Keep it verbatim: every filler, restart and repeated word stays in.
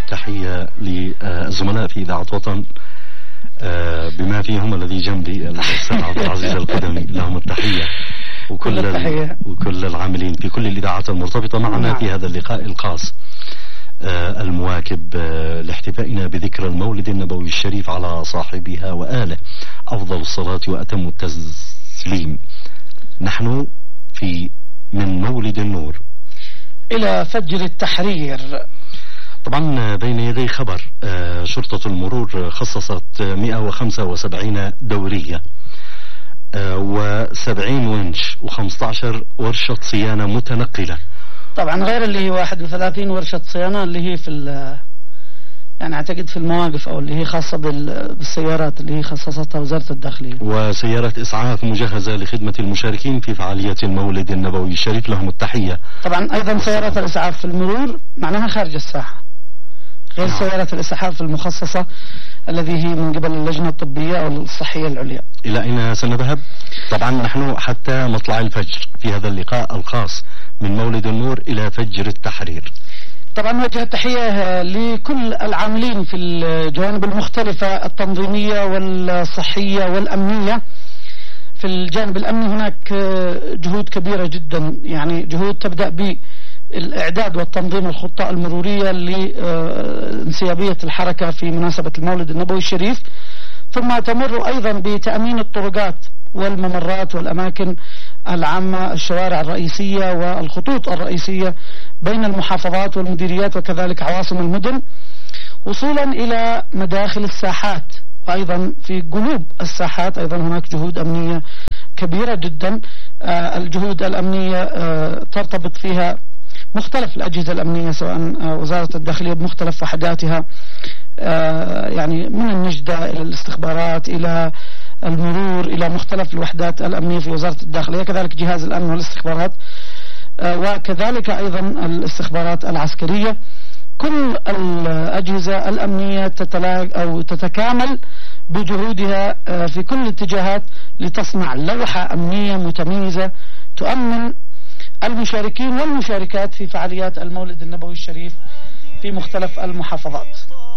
التحية للزملاء في إذاعة وطن بما فيهم الذي جنبي الأستاذ عبد العزيز القدمي، لهم التحية، وكل التحية. وكل العاملين في كل الإذاعات المرتبطة معنا في هذا اللقاء الخاص المواكب لاحتفائنا بذكرى المولد النبوي الشريف على صاحبها وآله أفضل الصلاة وأتم التسليم. نحن في من مولد النور إلى فجر التحرير. طبعا بين يدي خبر شرطة المرور خصصت مئة وخمسة وسبعين دورية وسبعين ونش وخمسة عشر ورشة صيانة متنقلة، طبعا غير اللي هي واحد وثلاثين ورشة صيانة اللي هي في يعني اعتقد في المواقف او اللي هي خاصة بالسيارات اللي هي خصصتها وزارة الداخلية، وسيارات اسعاف مجهزة لخدمة المشاركين في فعالية المولد النبوي الشريف، لهم التحية. طبعا ايضا سيارات الاسعاف في المرور معناها خارج الساحة، غير نعم. سيارات الاسعاف المخصصة الذي هي من قبل اللجنة الطبية او الصحية العليا. الى اين سنذهب؟ طبعا نحن حتى مطلع الفجر في هذا اللقاء الخاص من مولد النور الى فجر التحرير. طبعا وجه التحية لكل العاملين في الجوانب المختلفة التنظيمية والصحية والأمنية. في الجانب الأمني هناك جهود كبيرة جدا، يعني جهود تبدأ بالإعداد والتنظيم الخطة المرورية لانسيابية الحركة في مناسبة المولد النبوي الشريف، ثم تمر أيضا بتأمين الطرقات والممرات والأماكن العامة، الشوارع الرئيسية والخطوط الرئيسية بين المحافظات والمديريات وكذلك عواصم المدن، وصولا إلى مداخل الساحات، وأيضا في قلوب الساحات أيضا هناك جهود أمنية كبيرة جدا. آه الجهود الأمنية آه ترتبط فيها مختلف الأجهزة الأمنية، سواء آه وزارة الداخلية بمختلف وحداتها، آه يعني من النجدة إلى الاستخبارات إلى المرور إلى مختلف الوحدات الأمنية في وزارة الداخلية، كذلك جهاز الأمن والاستخبارات، آه وكذلك أيضا الاستخبارات العسكرية. كل الأجهزة الأمنية تتلاق أو تتكامل بجهودها آه في كل الاتجاهات لتصنع لوحة أمنية متميزة تؤمن المشاركين والمشاركات في فعاليات المولد النبوي الشريف في مختلف المحافظات.